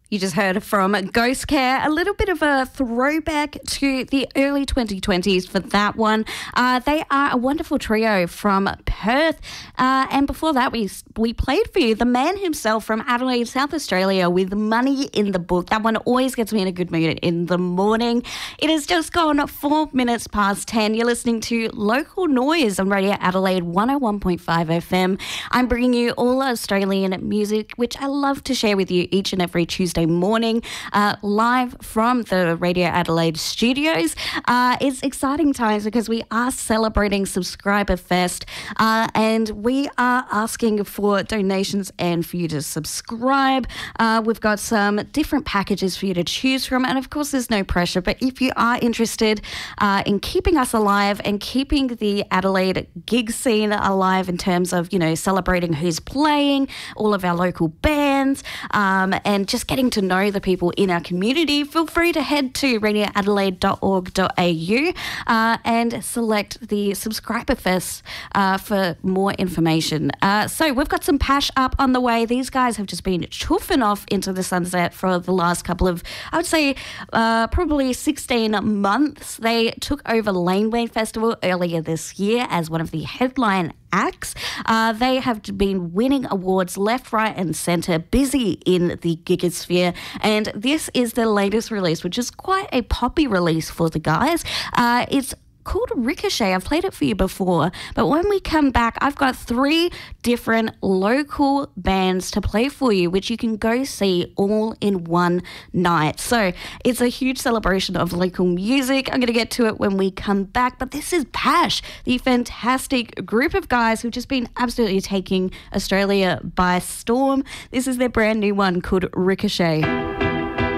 You just heard from Ghost Care, a little bit of a throwback to the early 2020s for that one. They are a wonderful trio from Perth. And before that, we played for you the man himself from Adelaide, South Australia with Money in the Book. That one always gets me in a good mood in the morning. It has just gone 4 minutes past 10. You're listening to Local Noise on Radio Adelaide 101.5 FM. I'm bringing you all Australian music, which I love to share with you each and every Tuesday morning, live from the Radio Adelaide studios. It's exciting times because we are celebrating Subscriber Fest, and we are asking for donations and for you to subscribe. We've got some different packages for you to choose from, and of course there's no pressure, but if you are interested in keeping us alive and keeping the Adelaide gig scene alive in terms of, celebrating who's playing, all of our local bands, and just getting to know the people in our community, feel free to head to radioadelaide.org.au and select the Subscriber Fest for more information. So we've got some Pash up on the way. These guys have just been chuffing off into the sunset for the last couple of, I would say, probably 16 months. They took over Laneway Festival earlier this year as one of the headline acts. They have been winning awards left, right and centre, busy in the gigosphere, and this is their latest release, which is quite a poppy release for the guys. It's called Ricochet. I've played it for you before, but when we come back, I've got 3 different local bands to play for you, which you can go see all in one night. So it's a huge celebration of local music. I'm going to get to it when we come back, but this is Pash, the fantastic group of guys who've just been absolutely taking Australia by storm. This is their brand new one called Ricochet.